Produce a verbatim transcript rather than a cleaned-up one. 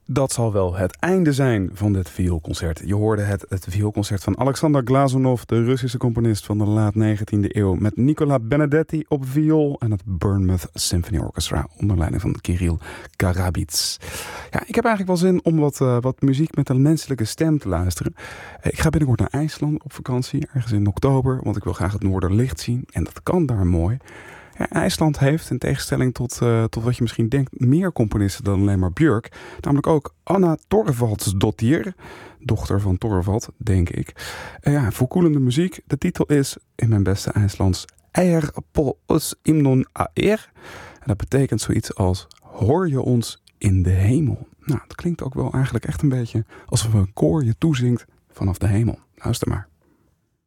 Dat zal wel het einde zijn van dit vioolconcert. Je hoorde het, het vioolconcert van Alexander Glazunov, de Russische componist van de laat negentiende eeuw, met Nicola Benedetti op viool en het Bournemouth Symphony Orchestra onder leiding van Kirill Karabits. Ja, ik heb eigenlijk wel zin om wat, uh, wat muziek met een menselijke stem te luisteren. Ik ga binnenkort naar IJsland op vakantie, ergens in oktober, want ik wil graag het Noorderlicht zien en dat kan daar mooi. Ja, IJsland heeft, in tegenstelling tot, uh, tot wat je misschien denkt, meer componisten dan alleen maar Björk. Namelijk ook Anna Thorvaldsdottir, dochter van Thorvald, denk ik. Uh, ja, verkoelende muziek. De titel is, in mijn beste IJslands, Eir på oss imnon aer. En dat betekent zoiets als, hoor je ons in de hemel? Nou, dat klinkt ook wel eigenlijk echt een beetje alsof een koor je toezingt vanaf de hemel. Luister maar.